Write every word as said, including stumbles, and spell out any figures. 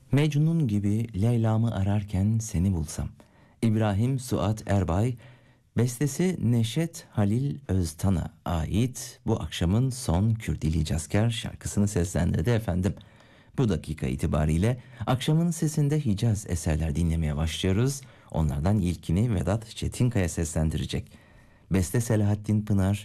Mecnun gibi Leyla'mı ararken seni bulsam. İbrahim Suat Erbay, bestesi Neşet Halil Öztan'a ait bu akşamın son Kürdili Cazkar şarkısını seslendirdi efendim. Bu dakika itibariyle akşamın sesinde Hicaz eserler dinlemeye başlıyoruz. Onlardan ilkini Vedat Çetinkaya seslendirecek. Beste Selahattin Pınar,